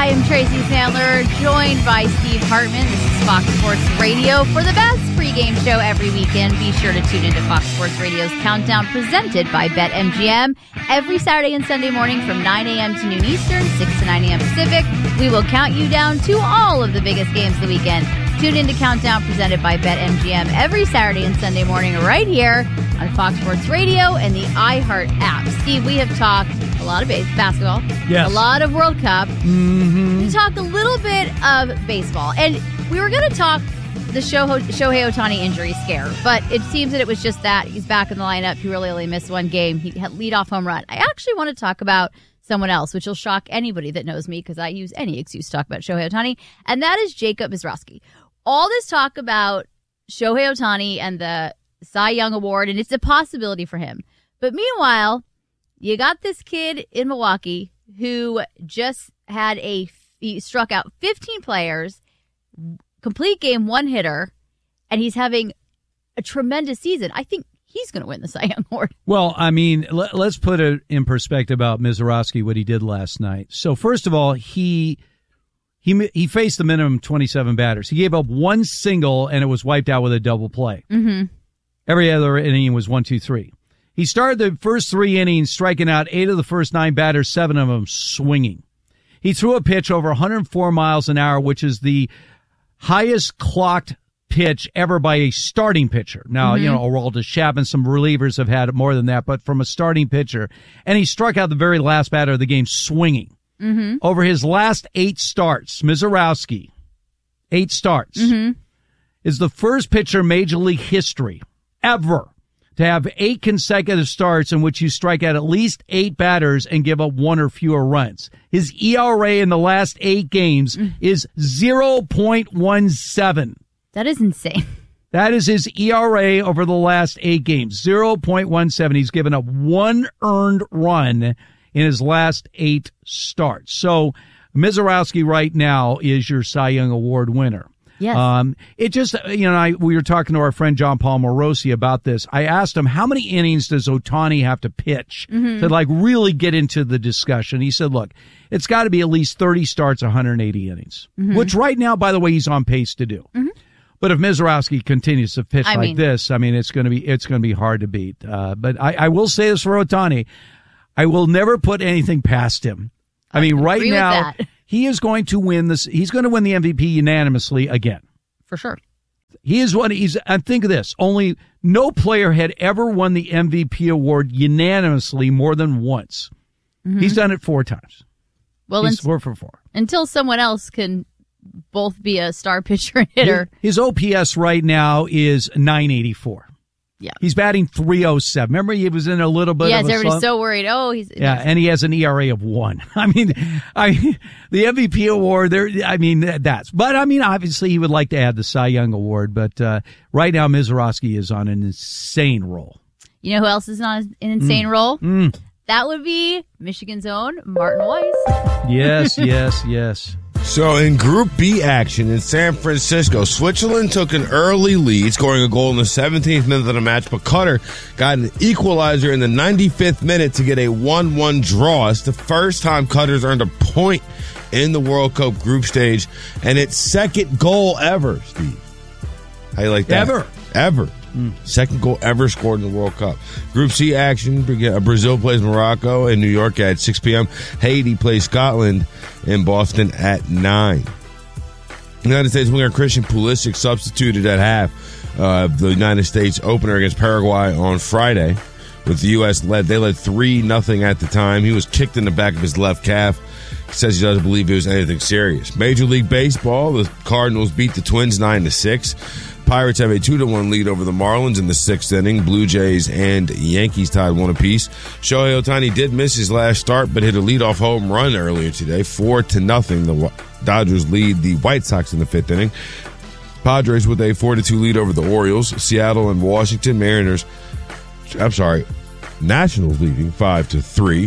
am Tracy Sandler, joined by Steve Hartman. This is Fox Sports Radio. For the best pregame show every weekend, be sure to tune into Fox Sports Radio's Countdown, presented by BetMGM. Every Saturday and Sunday morning from 9 a.m. to noon Eastern, 6 to 9 a.m. Pacific, we will count you down to all of the biggest games of the weekend. Tune into Countdown, presented by BetMGM, every Saturday and Sunday morning right here on Fox Sports Radio and the iHeart app. Steve, we have talked a lot of basketball, yes, a lot of World Cup. Mm-hmm. We talked a little bit of baseball, and we were going to talk the Shohei Ohtani injury scare, but it seems that it was just that. He's back in the lineup. He really only missed one game. He had leadoff home run. I actually want to talk about someone else, which will shock anybody that knows me because I use any excuse to talk about Shohei Ohtani, and that is Jacob Mizrachi. All this talk about Shohei Ohtani and the Cy Young Award, and it's a possibility for him. But meanwhile, you got this kid in Milwaukee who just he struck out 15 players, complete game, one hitter, and he's having a tremendous season. I think he's going to win the Cy Young Award. Well, I mean, let's put it in perspective about Mizrachi, what he did last night. So first of all, he faced the minimum 27 batters. He gave up one single, and it was wiped out with a double play. Mm-hmm. Every other inning was 1, 2, 3. He started the first 3 innings striking out 8 of the first 9 batters, 7 of them swinging. He threw a pitch over 104 miles an hour, which is the highest clocked pitch ever by a starting pitcher. Now, Mm-hmm. Aroldis Chapman, some relievers have had more than that, but from a starting pitcher. And he struck out the very last batter of the game swinging. Mm-hmm. Over his last 8 starts, Mizrachi, 8 starts, mm-hmm. is the first pitcher in Major League history ever to have 8 consecutive starts in which you strike out at least 8 batters and give up 1 or fewer runs. His ERA in the last 8 games is 0.17. That is insane. That is his ERA over the last 8 games, 0.17. He's given up 1 earned run in his last 8 starts. So Mizrachi right now is your Cy Young Award winner. Yes. It just, we were talking to our friend John Paul Morosi about this. I asked him, how many innings does Ohtani have to pitch to really get into the discussion? He said, look, it's got to be at least 30 starts, 180 innings, which right now, by the way, he's on pace to do. Mm-hmm. But if Mizrachi continues to pitch this, it's going to be hard to beat. But I will say this for Ohtani. I will never put anything past him. I mean, right now, he is going to win this. He's going to win the MVP unanimously again. For sure. And think of this. Only no player had ever won the MVP award unanimously more than once. Mm-hmm. He's done it 4 times. Well, he's 4 for 4. Until someone else can both be a star pitcher and hitter. His OPS right now is 984. Yeah. He's batting 307. Remember, he was in a little bit of a slump? Yes, everybody's so worried. Oh, he's... Yeah, and he has an ERA of 1. I mean, the MVP award, obviously he would like to add the Cy Young Award, but right now Mizrachi is on an insane roll. You know who else is on an insane roll? That would be Michigan's own Martin Weiss. Yes, yes, yes. So in Group B action in San Francisco, Switzerland took an early lead, scoring a goal in the 17th minute of the match, but Qatar got an equalizer in the 95th minute to get a 1-1 draw. It's the first time Qatar's earned a point in the World Cup group stage, and its second goal ever, Steve. How you like that? Ever. Second goal ever scored in the World Cup. Group C action, Brazil plays Morocco in New York at 6 p.m. Haiti plays Scotland in Boston at 9. The United States winger Christian Pulisic substituted at half of the United States opener against Paraguay on Friday. With the U.S. led 3-0 at the time. He was kicked in the back of his left calf. He says he doesn't believe it was anything serious. Major League Baseball, the Cardinals beat the Twins 9-6. Pirates have a 2-1 lead over the Marlins in the 6th inning. Blue Jays and Yankees tied 1 apiece. Shohei Ohtani did miss his last start, but hit a leadoff home run earlier today, 4-0. The Dodgers lead the White Sox in the 5th inning. Padres with a 4-2 lead over the Orioles. Seattle and Washington. Nationals leading 5-3.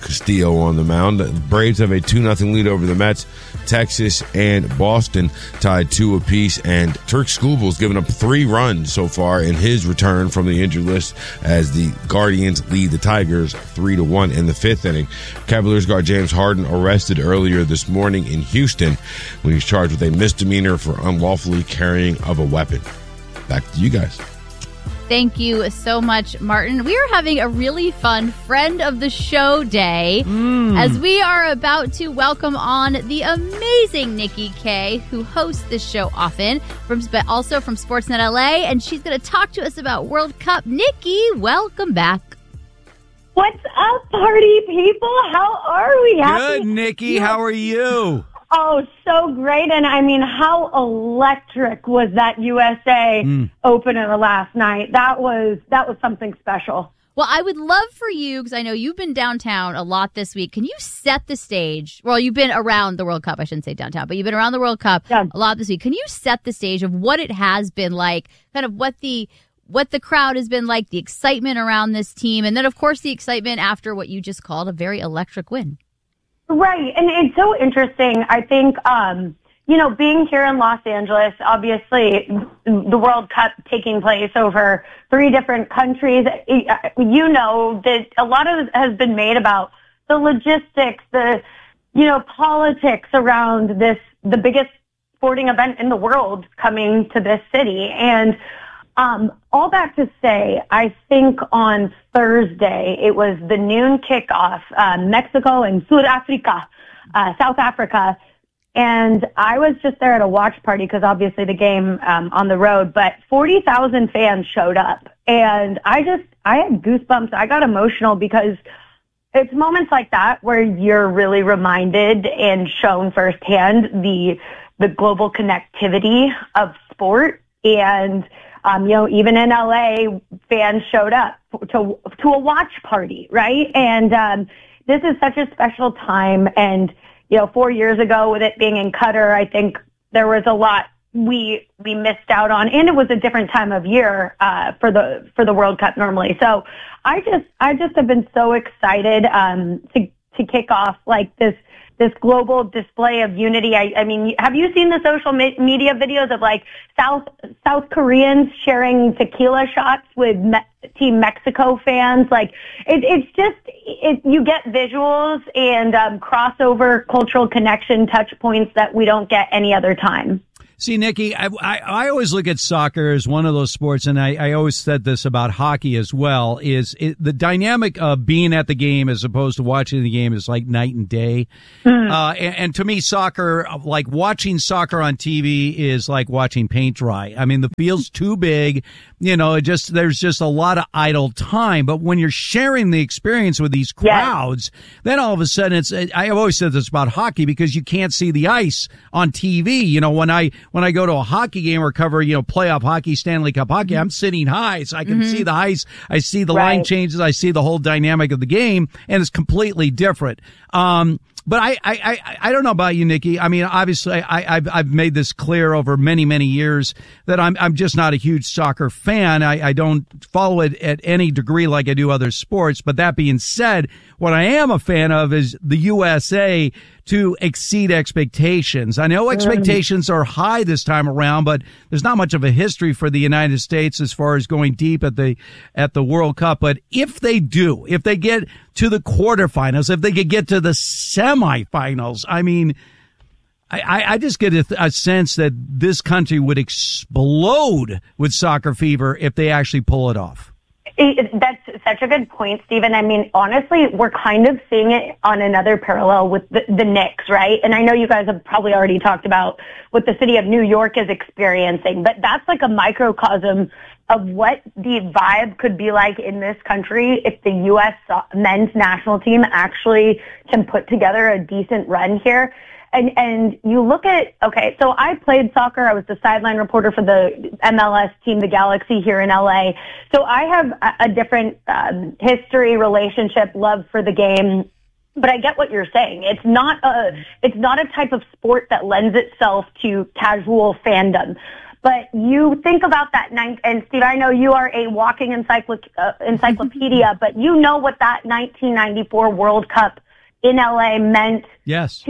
Castillo on the mound. The Braves have a 2-0 lead over the Mets. Texas and Boston tied 2 apiece, and Turk Skubal's given up 3 runs so far in his return from the injured list as the Guardians lead the Tigers 3-1 in the 5th inning. Cavaliers guard James Harden arrested earlier this morning in Houston when he's charged with a misdemeanor for unlawfully carrying of a weapon. Back to you guys. Thank you so much, Martin. We are having a really fun friend of the show day as we are about to welcome on the amazing Nikki Kay, who hosts this show often, but also from Sportsnet LA, and she's going to talk to us about World Cup. Nikki, welcome back. What's up, party people? How are we? Good, Nikki. How are you? Oh, so great. And I mean, how electric was that USA opener last night? That was something special. Well, I would love for you, because I know you've been downtown a lot this week. Can you set the stage? Well, you've been around the World Cup. I shouldn't say downtown, but you've been around the World Cup a lot this week. Can you set the stage of what it has been like, kind of what the crowd has been like, the excitement around this team, and then, of course, the excitement after what you just called a very electric win? Right. And it's so interesting. I think, being here in Los Angeles, obviously the World Cup taking place over 3 different countries, that a lot of it has been made about the logistics, the, politics around the biggest sporting event in the world coming to this city. And all that to say, I think on Thursday, it was the noon kickoff, Mexico and South Africa. And I was just there at a watch party because obviously the game on the road, but 40,000 fans showed up. And I had goosebumps. I got emotional because it's moments like that where you're really reminded and shown firsthand the global connectivity of sport. And even in LA, fans showed up to a watch party, right? And this is such a special time. And 4 years ago, with it being in Qatar, I think there was a lot we missed out on, and it was a different time of year for the World Cup normally. So I just have been so excited to kick off like this global display of unity. I mean, have you seen the social media videos of like South Koreans sharing tequila shots with Team Mexico fans? Like you get visuals and crossover cultural connection touch points that we don't get any other time. See, Nikki, I always look at soccer as one of those sports, and I always said this about hockey as well, the dynamic of being at the game as opposed to watching the game is like night and day. And to me, soccer, like watching soccer on TV is like watching paint dry. I mean, the field's too big. There's just a lot of idle time. But when you're sharing the experience with these crowds, then all of a sudden I've always said this about hockey because you can't see the ice on TV. When I go to a hockey game or cover, playoff hockey, Stanley Cup hockey, I'm sitting high so I can see the ice. I see the line changes. I see the whole dynamic of the game, and it's completely different. But I don't know about you, Nikki. I mean, obviously I've made this clear over many, many years that I'm just not a huge soccer fan. I don't follow it at any degree like I do other sports. But that being said, what I am a fan of is the USA to exceed expectations. I know expectations are high this time around, but there's not much of a history for the United States as far as going deep at the World Cup. But if they get to the quarterfinals, if they could get to the semifinals, I mean, I just get a sense that this country would explode with soccer fever if they actually pull it off. That's such a good point, Stephen. I mean, honestly, we're kind of seeing it on another parallel with the Knicks, right? And I know you guys have probably already talked about what the city of New York is experiencing, but that's like a microcosm of what the vibe could be like in this country if the U.S. men's national team actually can put together a decent run here. And you look at, okay, so I played soccer. I was the sideline reporter for the MLS team, the Galaxy here in LA. So I have a different history, relationship, love for the game. But I get what you're saying. It's not a type of sport that lends itself to casual fandom. But you think about that and Steve, I know you are a walking encyclopedia, but you know what that 1994 World Cup in LA meant. Yes.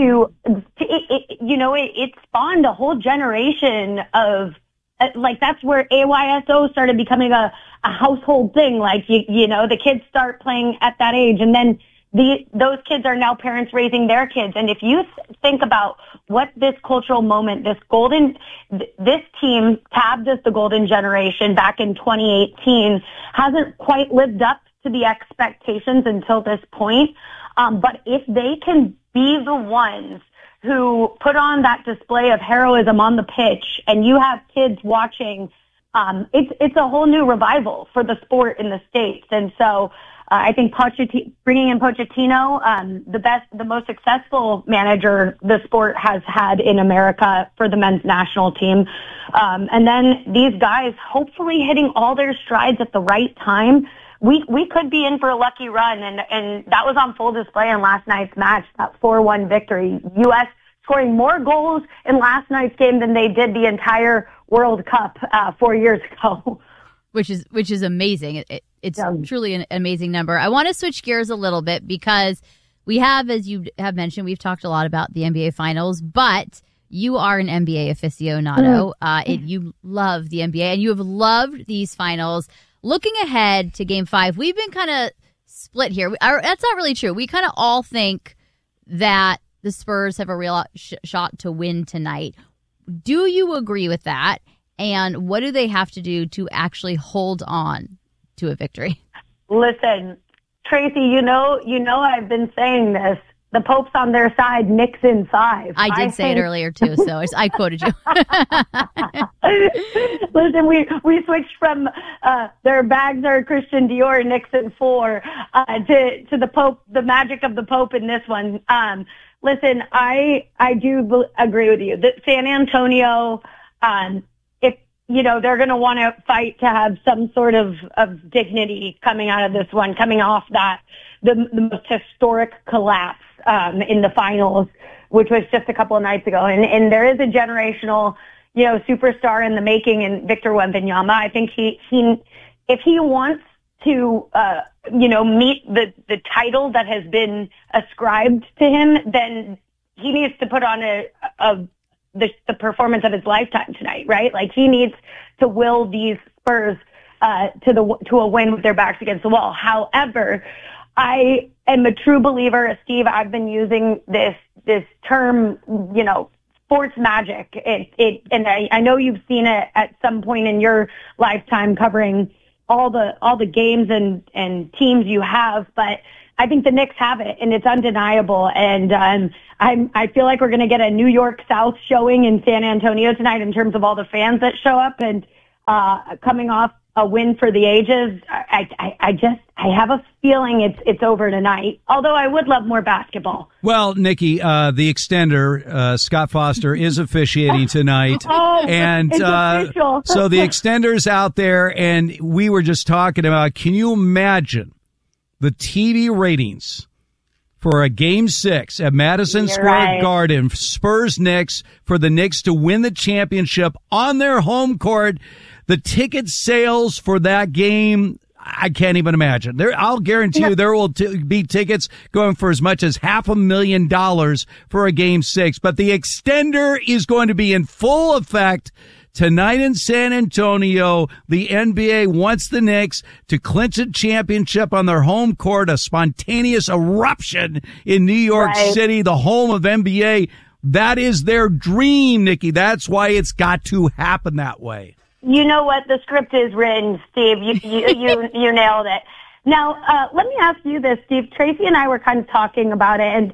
It spawned a whole generation of, that's where AYSO started becoming a household thing. Like, the kids start playing at that age, and then those kids are now parents raising their kids. And if you think about what this cultural moment, this team tabbed as the golden generation back in 2018 hasn't quite lived up to the expectations until this point. But if they can be the ones who put on that display of heroism on the pitch, and you have kids watching, it's a whole new revival for the sport in the States. And so I think bringing in Pochettino, the most successful manager the sport has had in America for the men's national team. And then these guys hopefully hitting all their strides at the right time. We could be in for a lucky run, and that was on full display in last night's match, that 4-1 victory. U.S. scoring more goals in last night's game than they did the entire World Cup 4 years ago. Which is amazing. It's truly an amazing number. I want to switch gears a little bit because we have, as you have mentioned, we've talked a lot about the NBA Finals, but you are an NBA aficionado. You love the NBA, and you have loved these finals. Looking ahead to Game 5, we've been kind of split here. That's not really true. We kind of all think that the Spurs have a real shot to win tonight. Do you agree with that? And what do they have to do to actually hold on to a victory? Listen, Tracy, you know I've been saying this. The Pope's on their side, Knicks in 5. I did say it earlier, too, so I quoted you. Listen, we switched from their bags are Christian Dior, Knicks in 4, to the Pope, the magic of the Pope in this one. Listen, I do agree with you. That San Antonio, they're going to want to fight to have some sort of dignity coming out of this one, coming off the most historic collapse in the finals, which was just a couple of nights ago. And there is a generational, superstar in the making in Victor Wembanyama. I think if he wants to, meet the title that has been ascribed to him, then he needs to put on the performance of his lifetime tonight, right? Like, he needs to will these Spurs to a win with their backs against the wall. However, I am a true believer, Steve. I've been using this term, sports magic. And I know you've seen it at some point in your lifetime covering all the games and teams you have, but I think the Knicks have it, and it's undeniable. And I feel like we're going to get a New York South showing in San Antonio tonight in terms of all the fans that show up, and coming off a win for the ages. I have a feeling it's over tonight, although I would love more basketball. Well, Nikki, the extender, Scott Foster, is officiating tonight. And it's official. So the extender's out there, and we were just talking about, can you imagine the TV ratings for a Game 6 at Madison Square Garden, Spurs Knicks, for the Knicks to win the championship on their home court? The ticket sales for that game, I can't even imagine. I'll guarantee you there will be tickets going for as much as $500,000 for a Game 6. But the extender is going to be in full effect tonight in San Antonio. The NBA wants the Knicks to clinch a championship on their home court, a spontaneous eruption in New York City, the home of NBA. That is their dream, Nikki. That's why it's got to happen that way. You know what? The script is written, Steve. You nailed it. Now, let me ask you this, Steve. Tracy and I were kind of talking about it, and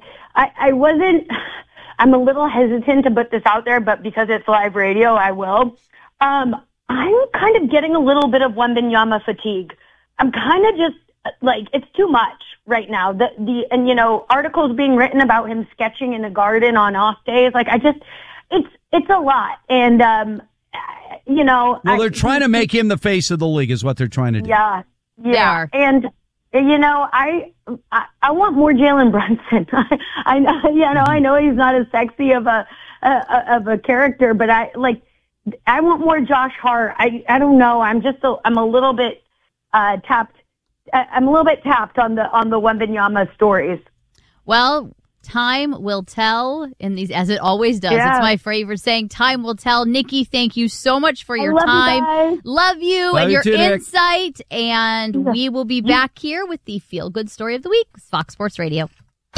I'm a little hesitant to put this out there, but because it's live radio, I will. I'm kind of getting a little bit of Wembanyama fatigue. I'm kind of just like, it's too much right now. Articles being written about him sketching in a garden on off days. Like, it's a lot. And, well, they're trying to make him the face of the league is what they're trying to do. Yeah. They are. And, I want more Jalen Brunson. I know he's not as sexy of a character, but I want more Josh Hart. I don't know. I'm a little bit tapped. I'm a little bit tapped on the Wembanyama stories. Well, time will tell in these, as it always does. Yeah. It's my favorite saying, time will tell. Nikki, thank you so much for your time. Love you and your insight. And we will be back here with the Feel Good Story of the Week, Fox Sports Radio.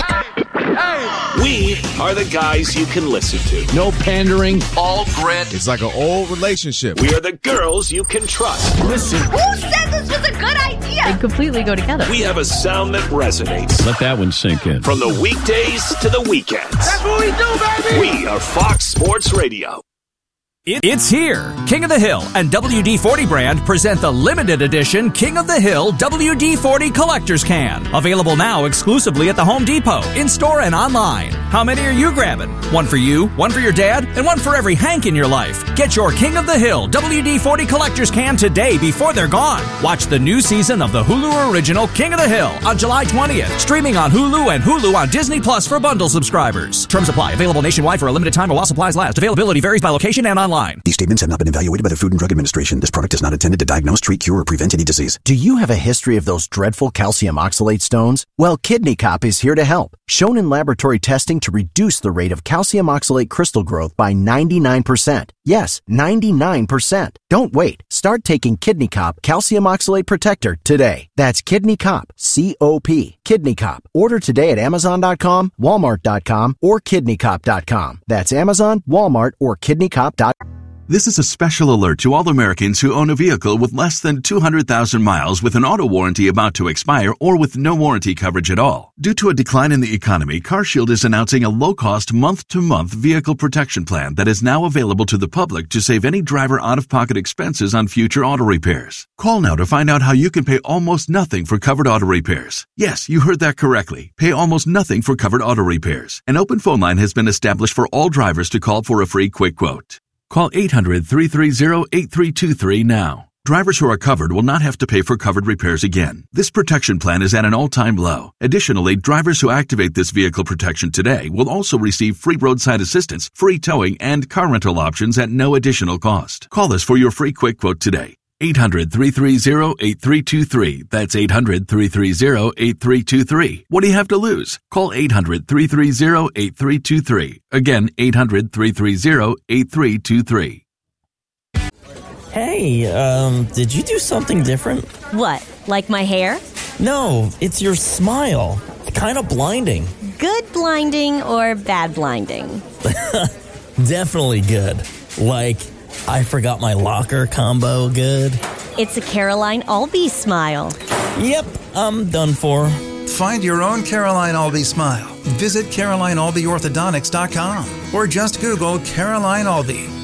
We are the guys you can listen to. No pandering. All grit. It's like an old relationship. We are the girls you can trust. Listen. Who said this was a good idea? They completely go together. We have a sound that resonates. Let that one sink in. From the weekdays to the weekends. That's what we do, baby. We are Fox Sports Radio. It's here. King of the Hill and WD-40 brand present the limited edition King of the Hill WD-40 Collector's Can. Available now exclusively at the Home Depot, in-store and online. How many are you grabbing? One for you, one for your dad, and one for every Hank in your life. Get your King of the Hill WD-40 Collector's Can today before they're gone. Watch the new season of the Hulu original King of the Hill on July 20th. Streaming on Hulu and Hulu on Disney Plus for bundle subscribers. Terms apply. Available nationwide for a limited time while supplies last. Availability varies by location and online. These statements have not been evaluated by the Food and Drug Administration. This product is not intended to diagnose, treat, cure, or prevent any disease. Do you have a history of those dreadful calcium oxalate stones? Well, Kidney Cop is here to help. Shown in laboratory testing to reduce the rate of calcium oxalate crystal growth by 99%. Yes, 99%. Don't wait. Start taking Kidney Cop Calcium Oxalate Protector today. That's Kidney Cop, C-O-P, Kidney Cop. Order today at Amazon.com, Walmart.com, or KidneyCop.com. That's Amazon, Walmart, or KidneyCop.com. This is a special alert to all Americans who own a vehicle with less than 200,000 miles with an auto warranty about to expire or with no warranty coverage at all. Due to a decline in the economy, CarShield is announcing a low-cost month-to-month vehicle protection plan that is now available to the public to save any driver out-of-pocket expenses on future auto repairs. Call now to find out how you can pay almost nothing for covered auto repairs. Yes, you heard that correctly. Pay almost nothing for covered auto repairs. An open phone line has been established for all drivers to call for a free quick quote. Call 800-330-8323 now. Drivers who are covered will not have to pay for covered repairs again. This protection plan is at an all-time low. Additionally, drivers who activate this vehicle protection today will also receive free roadside assistance, free towing, and car rental options at no additional cost. Call us for your free quick quote today. 800-330-8323. That's 800-330-8323. What do you have to lose? Call 800-330-8323. Again, 800-330-8323. Hey, did you do something different? What, like my hair? No, it's your smile. It's kind of blinding. Good blinding or bad blinding? Definitely good. Like, I forgot my locker combo good. It's a Caroline Albee smile. Yep, I'm done for. Find your own Caroline Albee smile. Visit CarolineAlbeeOrthodontics.com or just Google Caroline Albee.